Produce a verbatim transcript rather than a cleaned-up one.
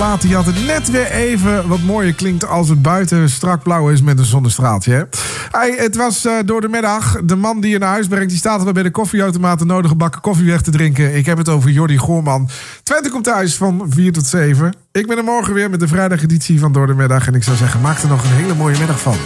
plaat die altijd net weer even wat mooier klinkt als het buiten strak blauw is met een zonnestraaltje. Hè? Hey, het was uh, door de middag. De man die je naar huis brengt, die staat er bij de koffieautomaat de nodige bakken koffie weg te drinken. Ik heb het over Jordi Goorman. Twente komt thuis van vier tot zeven. Ik ben er morgen weer met de vrijdageditie van Door de Middag. En ik zou zeggen, maak er nog een hele mooie middag van.